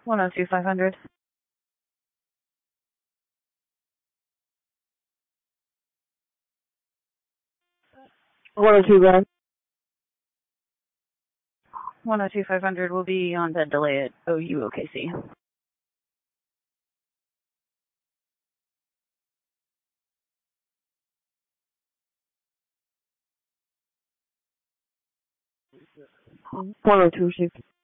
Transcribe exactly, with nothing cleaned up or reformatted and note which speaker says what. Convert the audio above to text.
Speaker 1: one oh two five hundred.
Speaker 2: one oh two, Brad.
Speaker 1: one oh two five hundred will be on bed delay at O U O K C.
Speaker 2: one oh two, Chief.